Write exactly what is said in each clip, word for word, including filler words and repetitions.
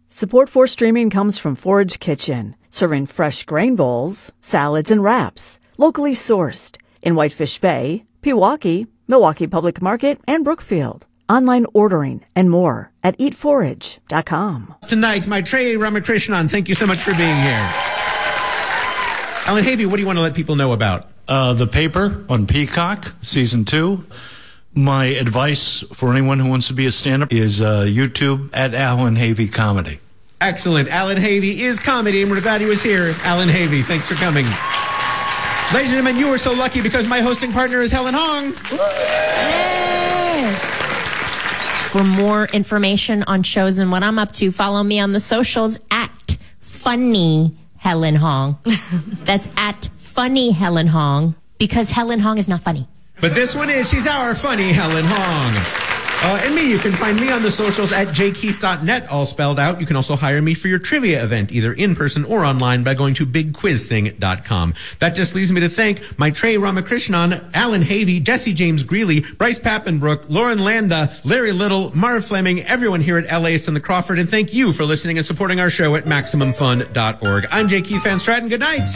Support for streaming comes from Forage Kitchen, serving fresh grain bowls, salads, and wraps, locally sourced in Whitefish Bay, Pewaukee, Milwaukee Public Market, and Brookfield. Online ordering and more at eat forage dot com. Tonight, Maitreyi Ramakrishnan, thank you so much for being here. Alan Havey, what do you want to let people know about? Uh, the paper on Peacock, season two. My advice for anyone who wants to be a stand-up is uh, YouTube at Alan Havey Comedy. Excellent. Alan Havey is comedy, and we're glad he was here. Alan Havey, thanks for coming. Ladies and gentlemen, you are so lucky because my hosting partner is Helen Hong. Yay! For more information on shows and what I'm up to, follow me on the socials at Funny Helen Hong. That's at Funny Helen Hong, because Helen Hong is not funny. But this one is. She's our funny Helen Hong. Uh, and me, you can find me on the socials at j keith dot net, all spelled out. You can also hire me for your trivia event, either in person or online, by going to big quiz thing dot com. That just leaves me to thank Maitreyi Ramakrishnan, Alan Havey, Jesse James Greeley, Bryce Pappenbrook, Lauren Landa, Larry Little, Marv Fleming, everyone here at L A and the Crawford, and thank you for listening and supporting our show at maximum fun dot org. I'm J. Keith Van Stratton. Good night.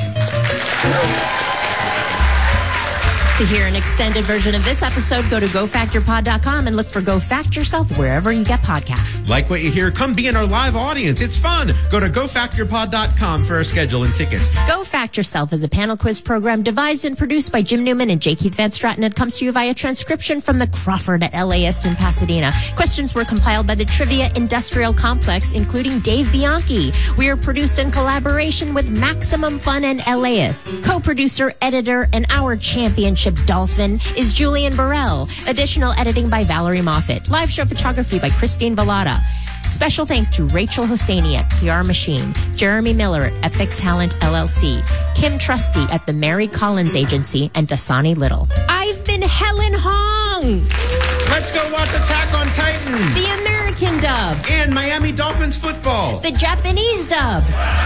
To hear an extended version of this episode, go to go factor pod dot com and look for Go Fact Yourself wherever you get podcasts. Like what you hear? Come be in our live audience. It's fun. Go to go factor pod dot com for our schedule and tickets. Go Fact Yourself is a panel quiz program devised and produced by Jim Newman and J. Keith Van Stratton. It comes to you via transcription from the Crawford at L A Est in Pasadena. Questions were compiled by the Trivia Industrial Complex, including Dave Bianchi. We are produced in collaboration with Maximum Fun and L A Est. Co-producer, editor, and our championship dolphin is Julian Burrell. Additional editing by Valerie Moffat. Live show photography by Christine Vallada. Special thanks to Rachel Hosseini at P R Machine, Jeremy Miller at Epic Talent L L C, Kim Trusty at the Mary Collins Agency, and Dasani Little. I've been Helen Hong! Let's go watch Attack on Titan! The American dub! And Miami Dolphins football! The Japanese dub!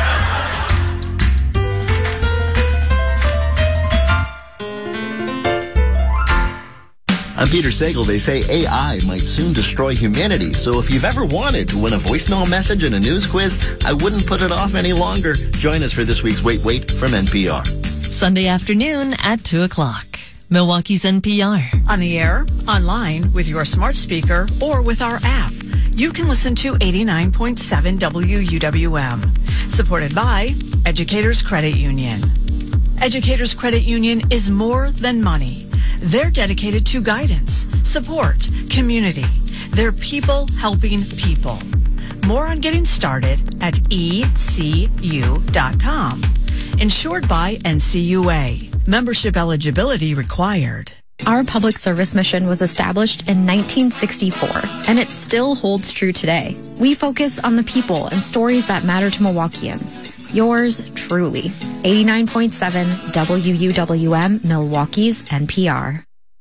I'm Peter Sagal. They say A I might soon destroy humanity, so if you've ever wanted to win a voicemail message and a news quiz, I wouldn't put it off any longer. Join us for this week's Wait Wait from N P R. Sunday afternoon at two o'clock. Milwaukee's N P R. On the air, online, with your smart speaker, or with our app. You can listen to eighty-nine point seven W U W M. Supported by Educators Credit Union. Educators Credit Union is more than money. They're dedicated to guidance, support, community. They're people helping people. More on getting started at E C U dot com. Insured by N C U A. Membership eligibility required. Our public service mission was established in nineteen sixty-four, and it still holds true today. We focus on the people and stories that matter to Milwaukeeans. Yours truly. eighty-nine point seven W U W M, Milwaukee's N P R.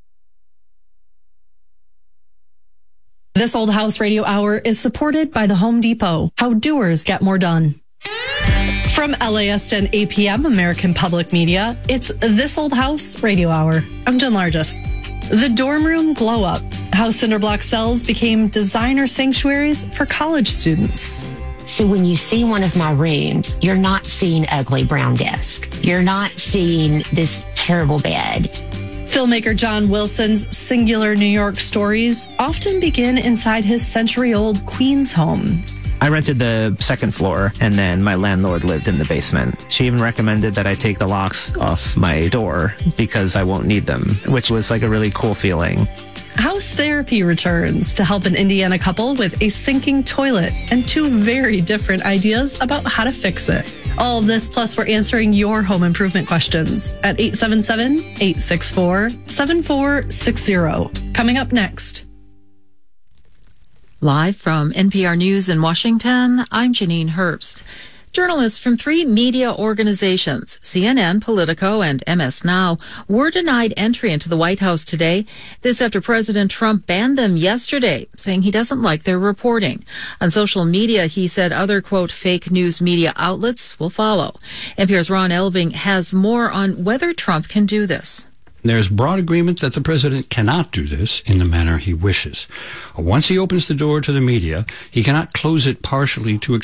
This Old House Radio Hour is supported by the Home Depot. How doers get more done. From L A Est and A P M, American Public Media, it's This Old House Radio Hour. I'm Jen Largis. The dorm room glow up. How Cinderblock cells became designer sanctuaries for college students. So when you see one of my rooms, you're not seeing ugly brown desk. You're not seeing this terrible bed. Filmmaker John Wilson's singular New York stories often begin inside his century-old Queens home. I rented the second floor, and then my landlord lived in the basement. She even recommended that I take the locks off my door because I won't need them, which was like a really cool feeling. House therapy returns to help an Indiana couple with a sinking toilet and two very different ideas about how to fix it. All of this, plus we're answering your home improvement questions at eight seven seven, eight six four, seven four six zero. Coming up next. Live from N P R News in Washington, I'm Janine Herbst. Journalists from three media organizations, C N N, Politico, and M S Now, were denied entry into the White House today. This after President Trump banned them yesterday, saying he doesn't like their reporting. On social media, he said other, quote, fake news media outlets will follow. N P R's Ron Elving has more on whether Trump can do this. There's broad agreement that the president cannot do this in the manner he wishes. Once he opens the door to the media, he cannot close it partially to